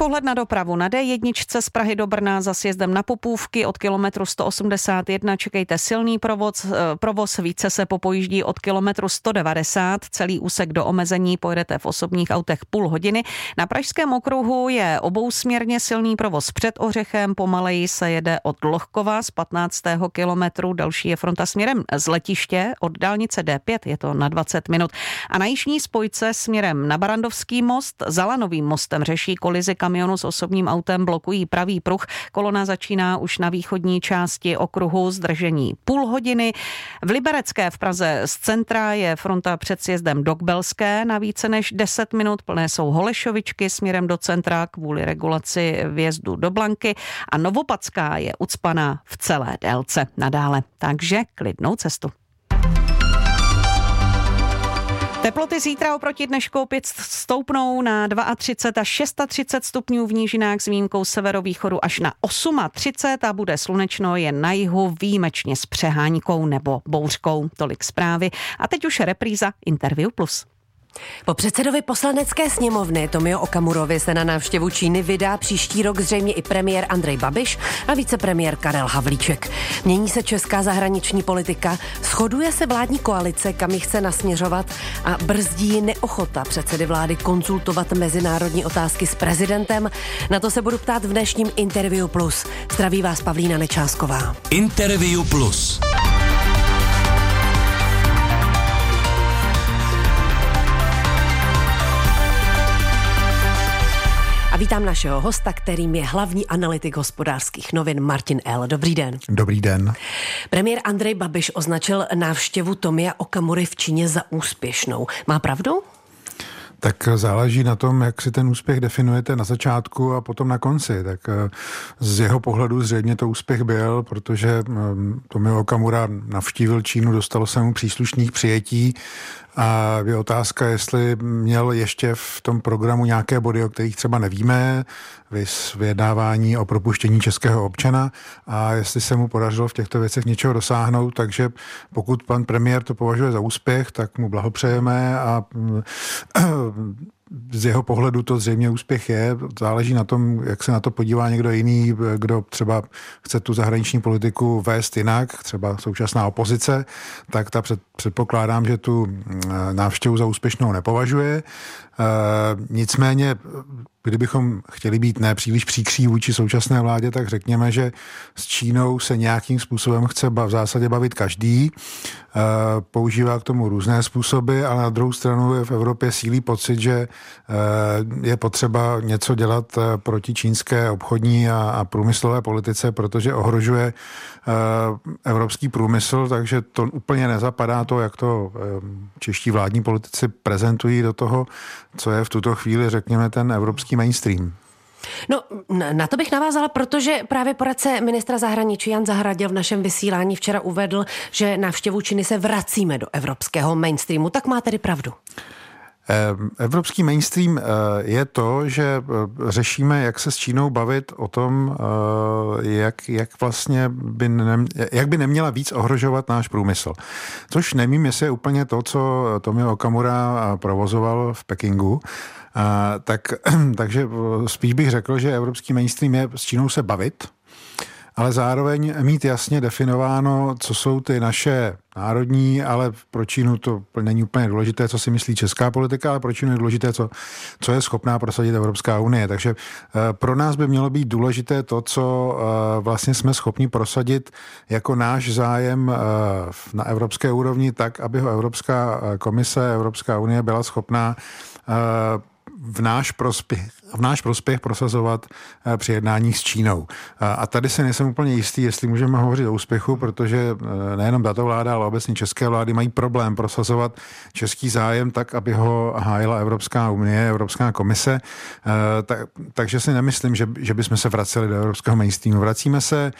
pohled na dopravu. Na D1 z Prahy do Brna za sjezdem na Popůvky od kilometru 181 čekejte silný provoz, více se popojíždí od kilometru 190. Celý úsek do omezení pojedete v osobních autech půl hodiny. Na Pražském okruhu je obousměrně silný provoz před Ořechem, pomaleji se jede od Lohkova z 15. kilometru, další je fronta směrem z letiště od dálnice D5, je to na 20 minut. A na jižní spojce směrem na Barandovský most za Lanovým mostem řeší kolizi kamionu s osobním autem, blokují pravý pruh. Kolona začíná už na východní části okruhu, zdržení půl hodiny. V Liberecké v Praze z centra je fronta před sjezdem do Kbelské na více než 10 minut. Plné jsou Holešovičky směrem do centra kvůli regulaci vjezdu do Blanky a Novopadská je ucpaná v celé délce nadále. Takže klidnou cestu. Teploty zítra oproti dnešku opět stoupnou na 32 až 36 stupňů v nížinách s výjimkou severovýchodu až na 38 a bude slunečno jen na jihu, výjimečně s přehánkou nebo bouřkou. Tolik zprávy. A teď už repríza Interview Plus. Po předsedovi poslanecké sněmovny Tomio Okamurovi se na návštěvu Číny vydá příští rok zřejmě i premiér Andrej Babiš a vicepremiér Karel Havlíček. Mění se česká zahraniční politika, shoduje se vládní koalice, kam ji chce nasměřovat a brzdí neochota předsedy vlády konzultovat mezinárodní otázky s prezidentem. Na to se budu ptát v dnešním Interview Plus. Zdraví vás Pavlína Nečásková. Interview Plus. A vítám našeho hosta, kterým je hlavní analytik Hospodářských novin Martin L. Dobrý den. Dobrý den. Premiér Andrej Babiš označil návštěvu Tomia Okamury v Číně za úspěšnou. Má pravdu? Tak záleží na tom, jak si ten úspěch definujete na začátku a potom na konci. Tak z jeho pohledu zřejmě to úspěch byl, protože Tomio Okamura navštívil Čínu, dostalo se mu příslušných přijetí a je otázka, jestli měl ještě v tom programu nějaké body, o kterých třeba nevíme, vyjednávání o propuštění českého občana a jestli se mu podařilo v těchto věcech něčeho dosáhnout, takže pokud pan premiér to považuje za úspěch, tak mu blahopřejeme a z jeho pohledu to zřejmě úspěch je. Záleží na tom, jak se na to podívá někdo jiný, kdo třeba chce tu zahraniční politiku vést jinak, třeba současná opozice, tak ta předpokládám, že tu návštěvu za úspěšnou nepovažuje. Nicméně, kdybychom chtěli být nepříliš příkří vůči současné vládě, tak řekněme, že s Čínou se nějakým způsobem chce v zásadě bavit každý. Používá k tomu různé způsoby, ale na druhou stranu je v Evropě sílí pocit, že je potřeba něco dělat proti čínské obchodní a průmyslové politice, protože ohrožuje evropský průmysl, takže to úplně nezapadá to, jak to čeští vládní politici prezentují do toho, co je v tuto chvíli, řekněme, ten evropský mainstream. No, na to bych navázala, protože právě poradce ministra zahraničí Jan Zahradil v našem vysílání včera uvedl, že návštěvu Číny se vracíme do evropského mainstreamu. Tak má tedy pravdu. Evropský mainstream je to, že řešíme, jak se s Čínou bavit o tom, jak vlastně jak by neměla víc ohrožovat náš průmysl. Což nevím, jestli je úplně to, co Tomio Okamura provozoval v Pekingu. Takže spíš bych řekl, že evropský mainstream je s Čínou se bavit, ale zároveň mít jasně definováno, co jsou ty naše národní, ale pro Čínu to není úplně důležité, co si myslí česká politika, ale pro Čínu je důležité, co je schopná prosadit Evropská unie. Takže pro nás by mělo být důležité to, co vlastně jsme schopni prosadit jako náš zájem na evropské úrovni, tak, aby ho Evropská komise, Evropská unie byla schopná v náš prospěch prosazovat při jednáních s Čínou. A tady se nejsem úplně jistý, jestli můžeme hovořit o úspěchu, protože nejenom tato vláda, ale obecně české vlády mají problém prosazovat český zájem tak, aby ho hájila Evropská unie, Evropská komise. Takže si nemyslím, že bychom se vraceli do evropského mainstreamu. Vracíme se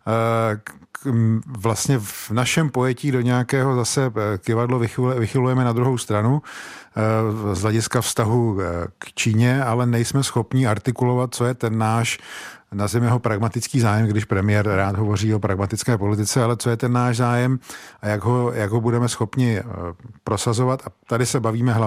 vlastně v našem pojetí do nějakého zase kyvadlo vychylujeme na druhou stranu z hlediska vztahu k Číně, ale nejsme schopni artikulovat, co je ten náš, nazvěme ho pragmatický zájem, když premiér rád hovoří o pragmatické politice, ale co je ten náš zájem a jak ho budeme schopni prosazovat. A tady se bavíme hlavně